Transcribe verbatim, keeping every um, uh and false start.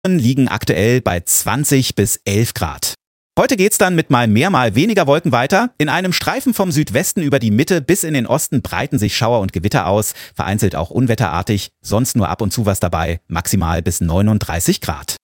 liegen aktuell bei zwanzig bis elf Grad. Heute geht's dann mit mal mehr, mal weniger Wolken weiter. In einem Streifen vom Südwesten über die Mitte bis in den Osten breiten sich Schauer und Gewitter aus, vereinzelt auch unwetterartig, sonst nur ab und zu was dabei, maximal bis neununddreißig Grad.